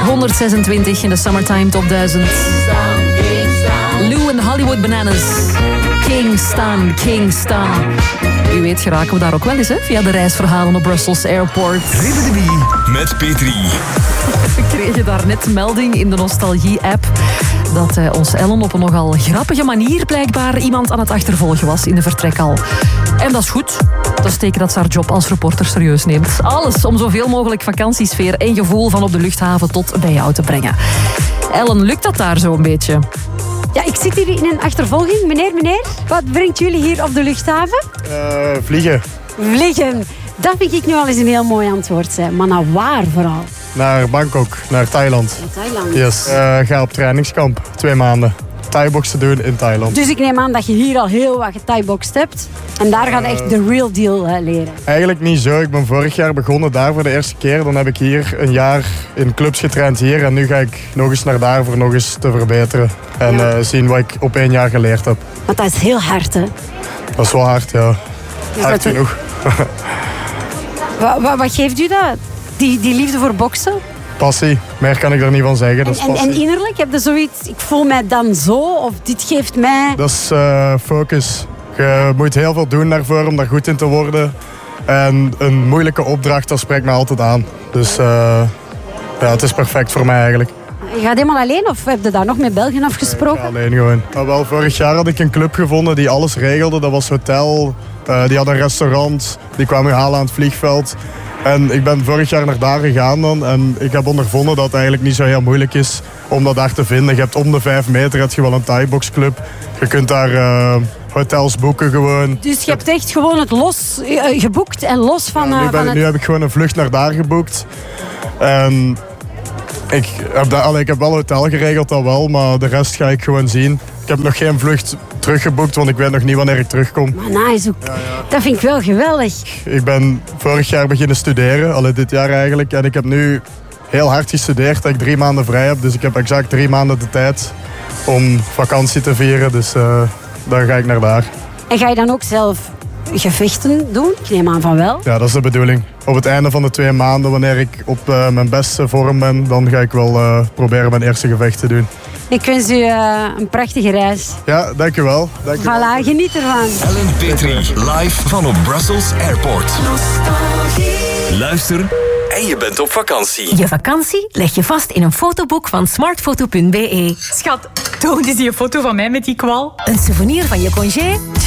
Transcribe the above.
126 in de Summertime Top 1000. Lou en Hollywood Bananas. Kingston, Kingston. Wie weet geraken we daar ook wel eens, hè? Via de reisverhalen op Brussels Airport. Ridden de Bie met Petri. We kregen daar net melding in de Nostalgie-app dat ons Ellen op een nogal grappige manier blijkbaar iemand aan het achtervolgen was in de vertrekhal. En dat is goed. Dat is teken dat ze haar job als reporter serieus neemt. Alles om zoveel mogelijk vakantiesfeer en gevoel van op de luchthaven tot bij jou te brengen. Ellen, lukt dat daar zo een beetje? Ja, ik zit hier in een achtervolging. Meneer, wat brengt jullie hier op de luchthaven? Vliegen. Vliegen. Dat vind ik nu al eens een heel mooi antwoord. Hè. Maar naar waar vooral? Naar Bangkok, naar Thailand. Naar Thailand. Yes. Ga op trainingskamp, 2 maanden. Thai-boxen doen in Thailand. Dus ik neem aan dat je hier al heel wat gethaiboxed hebt. En daar gaat echt de real deal leren. Eigenlijk niet zo. Ik ben vorig jaar begonnen daar voor de eerste keer. Dan heb ik hier een jaar in clubs getraind hier. En nu ga ik nog eens naar daar voor nog eens te verbeteren. En zien wat ik op 1 jaar geleerd heb. Want dat is heel hard, hè? Dat is wel hard, ja. Hard genoeg. Wat geeft u dat? Die liefde voor boksen? Passie. Meer kan ik er niet van zeggen. Dat is passie. En innerlijk, heb je zoiets, ik voel mij dan zo, of dit geeft mij... Dat is focus. Je moet heel veel doen daarvoor om daar goed in te worden. En een moeilijke opdracht, dat spreekt me altijd aan. Dus ja, het is perfect voor mij eigenlijk. Je gaat helemaal alleen of heb je daar nog met Belgen afgesproken? Ja, alleen gewoon. Maar wel, vorig jaar had ik een club gevonden die alles regelde. Dat was hotel, die had een restaurant, die kwam me halen aan het vliegveld. En ik ben vorig jaar naar daar gegaan dan. En ik heb ondervonden dat het eigenlijk niet zo heel moeilijk is om dat daar te vinden. Je hebt om de 5 meter heb je wel een Thai-boxclub. Je kunt daar hotels boeken gewoon. Dus je hebt echt gewoon het los geboekt en los van... Nu heb ik gewoon een vlucht naar daar geboekt. En ik heb wel een hotel geregeld, dat wel. Maar de rest ga ik gewoon zien. Ik heb nog geen vlucht teruggeboekt, want ik weet nog niet wanneer ik terugkom. Maar nice, dat vind ik wel geweldig. Ik ben vorig jaar beginnen studeren, dit jaar eigenlijk. En ik heb nu heel hard gestudeerd dat ik 3 maanden vrij heb. Dus ik heb exact 3 maanden de tijd om vakantie te vieren. Dus dan ga ik naar daar. En ga je dan ook zelf gevechten doen? Ik neem aan van wel. Ja, dat is de bedoeling. Op het einde van de 2 maanden, wanneer ik op mijn beste vorm ben, dan ga ik wel proberen mijn eerste gevecht te doen. Ik wens u een prachtige reis. Ja, dankjewel. Voilà, geniet ervan. Ellen Petri, live van op Brussels Airport. Luister en je bent op vakantie. Je vakantie leg je vast in een fotoboek van smartfoto.be. Schat, toon eens die foto van mij met die kwal. Een souvenir van je congé?